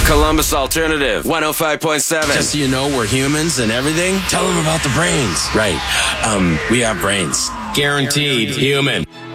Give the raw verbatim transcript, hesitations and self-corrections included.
Columbus Alternative, one oh five point seven. Just so you know, we're humans and everything. Tell them about the brains. Right. Um, we have brains. Guaranteed human.